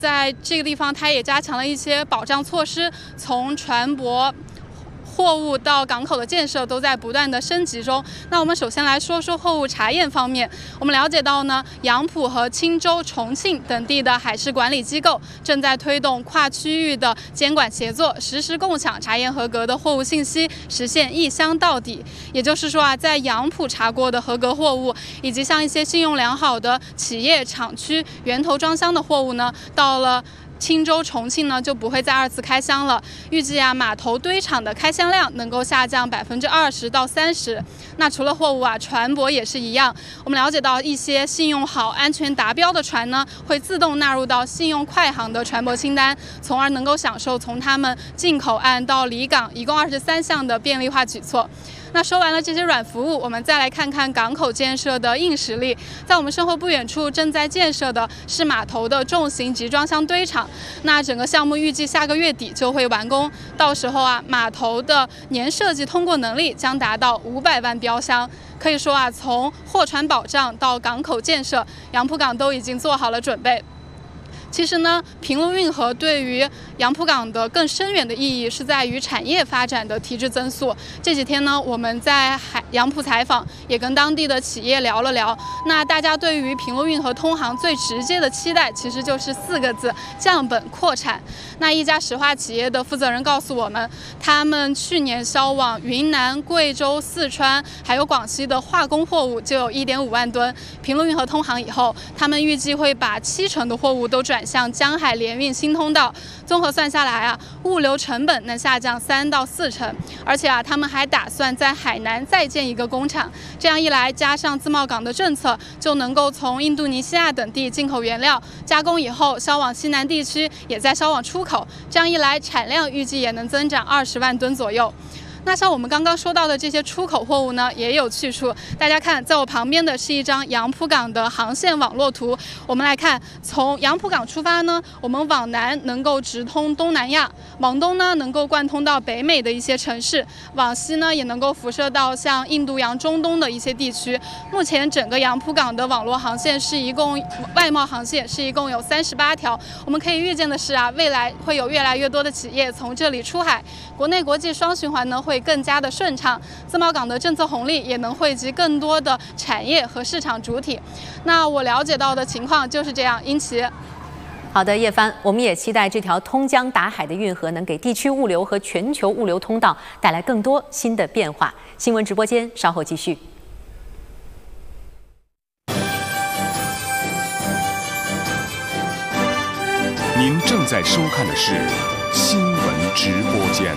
在这个地方，它也加强了一些保障措施，从船舶、货物到港口的建设都在不断的升级中。那我们首先来说说货物查验方面，我们了解到呢，杨浦和青州、重庆等地的海事管理机构正在推动跨区域的监管协作，实时共享查验合格的货物信息，实现一箱到底。也就是说啊，在杨浦查过的合格货物，以及像一些信用良好的企业、厂区源头装箱的货物呢，到了青州、重庆呢就不会再二次开箱了。预计啊，码头堆场的开箱量能够下降20%到30%。那除了货物啊，船舶也是一样。我们了解到，一些信用好、安全达标的船呢，会自动纳入到信用快航的船舶清单，从而能够享受从他们进口岸到离港一共23项的便利化举措。那说完了这些软服务，我们再来看看港口建设的硬实力。在我们身后不远处正在建设的是码头的重型集装箱堆场。那整个项目预计下个月底就会完工，到时候啊，码头的年设计通过能力将达到500万标箱。可以说啊，从货船保障到港口建设，杨浦港都已经做好了准备。其实呢，平陆运河对于杨浦港的更深远的意义是在于产业发展的提质增速。这几天呢，我们在杨浦采访，也跟当地的企业聊了聊。那大家对于平陆运河通航最直接的期待，其实就是4个字：降本扩产。那一家石化企业的负责人告诉我们，他们去年销往云南、贵州、四川还有广西的化工货物就有1.5万吨。平陆运河通航以后，他们预计会把70%的货物都转向江海联运新通道。综合算下来啊，物流成本能下降3到4成。而且啊，他们还打算在海南再建一个工厂。这样一来，加上自贸港的政策，就能够从印度尼西亚等地进口原料，加工以后销往西南地区，也在销往出口。这样一来，产量预计也能增长20万吨左右。那像我们刚刚说到的这些出口货物呢，也有去处。大家看，在我旁边的是一张杨浦港的航线网络图。我们来看，从杨浦港出发呢，我们往南能够直通东南亚，往东呢能够贯通到北美的一些城市，往西呢也能够辐射到像印度洋中东的一些地区。目前整个杨浦港的网络航线外贸航线是一共有38条。我们可以预见的是啊，未来会有越来越多的企业从这里出海，国内国际双循环呢会更加的顺畅，自贸港的政策红利也能惠及更多的产业和市场主体。那我了解到的情况就是这样。殷琦。 好的，叶帆，我们也期待这条通江达海的运河能给地区物流和全球物流通道带来更多新的变化。新闻直播间稍后继续。 您正在收看的是新闻直播间。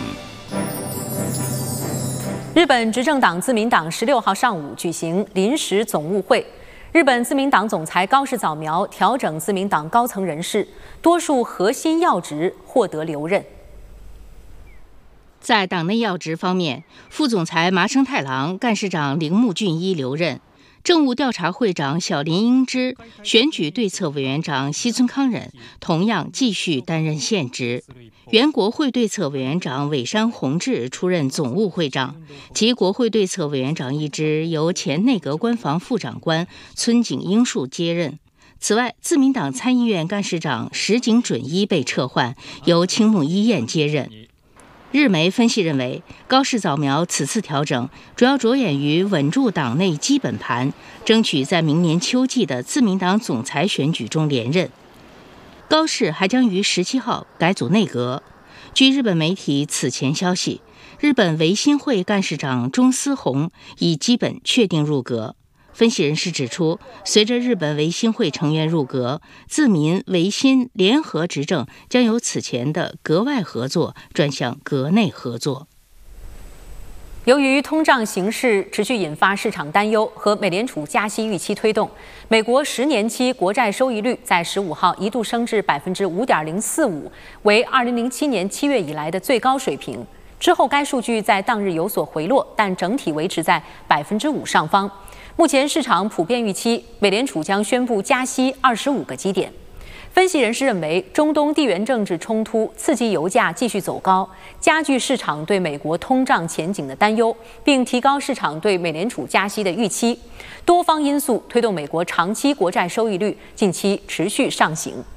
日本执政党自民党16号上午举行临时总务会，日本自民党总裁高市早苗调整自民党高层人事，多数核心要职获得留任。 在党内要职方面，副总裁麻生太郎、干事长铃木俊一留任，政务调查会长小林英之、选举对策委员长西村康稔同样继续担任现职。原国会对策委员长尾山弘志出任总务会长，其国会对策委员长一职由前内阁官房副长官村井英树接任。此外，自民党参议院干事长石井准一被撤换，由青木一彦接任。日媒分析认为，高市早苗此次调整主要着眼于稳住党内基本盘，争取在明年秋季的自民党总裁选举中连任。高市还将于17号改组内阁。据日本媒体此前消息，日本维新会干事长中司宏已基本确定入阁。分析人士指出，随着日本维新会成员入阁，自民维新联合执政将由此前的阁外合作转向阁内合作。 由于通胀形势持续引发市场担忧和美联储加息预期推动，美国10年期国债收益率在15号一度升至5.045%，为2007年7月以来的最高水平。之后该数据在当日有所回落，但整体维持在5%上方。目前市场普遍预期美联储将宣布加息25个基点。分析人士认为，中东地缘政治冲突刺激油价继续走高，加剧市场对美国通胀前景的担忧，并提高市场对美联储加息的预期。多方因素推动美国长期国债收益率近期持续上行。